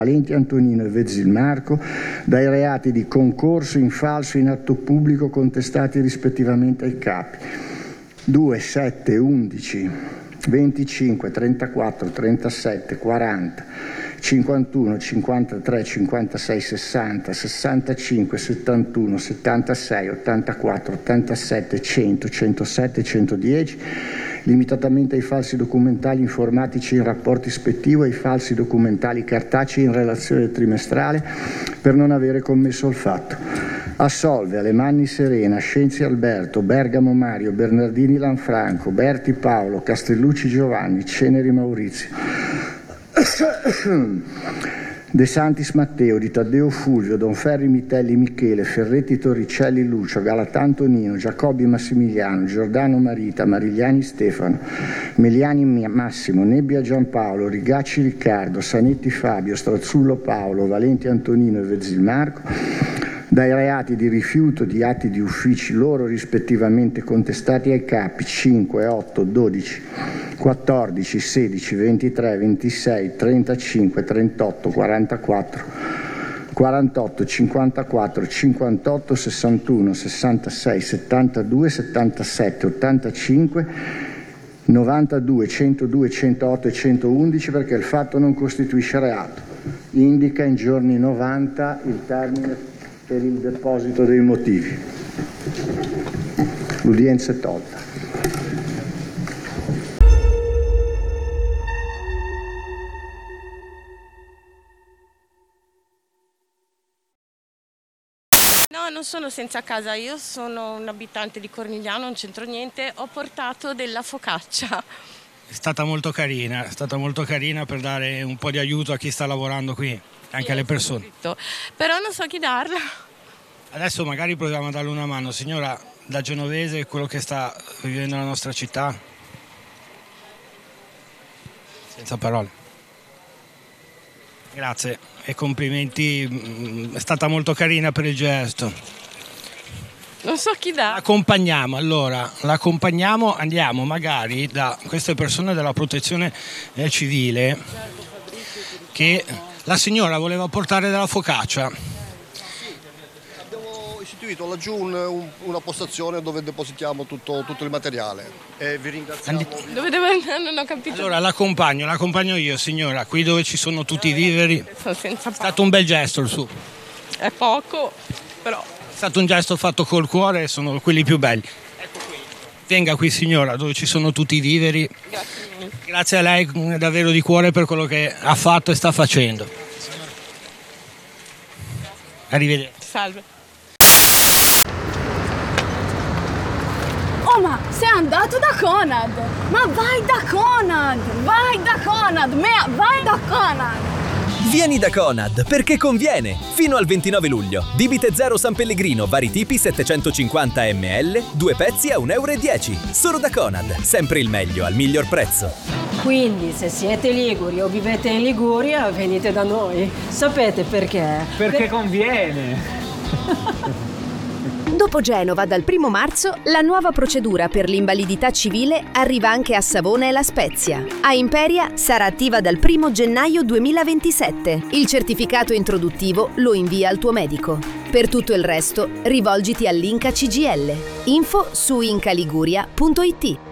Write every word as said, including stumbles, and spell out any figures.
Valenti Antonino e Vezzil Marco dai reati di concorso in falso in atto pubblico contestati rispettivamente ai capi due, sette, undici, venticinque, trentaquattro, trentasette, quaranta, cinquantuno, cinquantatré, cinquantasei, sessanta, sessantacinque, settantuno, settantasei, ottantaquattro, ottantasette, cento, centosette, centodieci, limitatamente ai falsi documentali informatici in rapporto ispettivo e ai falsi documentali cartacei in relazione trimestrale per non avere commesso il fatto. Assolve Alemanni Serena, Scienzi Alberto, Bergamo Mario, Bernardini Lanfranco, Berti Paolo, Castellucci Giovanni, Ceneri Maurizio, De Santis Matteo, Di Taddeo Fulvio, Donferri Mitelli Michele, Ferretti Torricelli Lucio, Galatà Nino, Giacobbi Massimiliano, Giordano Marita, Marigliani Stefano, Meliani Massimo, Nebbia Giampaolo, Rigacci Riccardo, Sanetti Fabio, Strazzullo Paolo, Valenti Antonino e Vezzil Marco dai reati di rifiuto di atti di uffici loro rispettivamente contestati ai capi cinque, otto, dodici, quattordici, sedici, ventitré, ventisei, trentacinque, trentotto, quarantaquattro, quarantotto, cinquantaquattro, cinquantotto, sessantuno, sessantasei, settantadue, settantasette, ottantacinque, novantadue, centodue, centootto e centoundici perché il fatto non costituisce reato. Indica in giorni novanta il termine per il deposito dei motivi. L'udienza è tolta. No, non sono senza casa, io sono un abitante di Cornigliano, non c'entro niente, ho portato della focaccia. È stata molto carina, è stata molto carina per dare un po' di aiuto a chi sta lavorando qui, anche Io alle persone. Scritto, però non so chi darla. Adesso magari proviamo a darle una mano. Signora, da genovese, quello che sta vivendo nella nostra città, senza parole. Grazie e complimenti, è stata molto carina per il gesto. Non so chi dà. L'accompagniamo, allora, l'accompagniamo, andiamo magari da queste persone della protezione civile che la signora voleva portare della focaccia. Istituito laggiù un, un, una postazione dove depositiamo tutto, tutto il materiale e vi ringraziamo. Andi- Dove devo andare? Non ho capito. Allora l'accompagno, l'accompagno io signora, qui dove ci sono tutti i viveri. Sono senza È stato un bel gesto il suo. È poco, però. È stato un gesto fatto col cuore e sono quelli più belli. Ecco qui. Venga qui signora, dove ci sono tutti i viveri. Grazie. Grazie a lei davvero di cuore per quello che ha fatto e sta facendo. Arrivederci. Salve. Oh, ma sei andato da Conad! Ma vai da Conad! Vai da Conad! Mea, vai da Conad! Vieni da Conad perché conviene! Fino al ventinove luglio. Bibite zero San Pellegrino, vari tipi settecentocinquanta millilitri, due pezzi a un euro e dieci. Solo da Conad, sempre il meglio al miglior prezzo. Quindi se siete liguri o vivete in Liguria, venite da noi. Sapete perché? Perché per... conviene! Dopo Genova, dal primo marzo, la nuova procedura per l'invalidità civile arriva anche a Savona e La Spezia. A Imperia sarà attiva dal primo gennaio duemilaventisette. Il certificato introduttivo lo invia al tuo medico. Per tutto il resto, rivolgiti all'Inca C G I L. Info su incaliguria punto it.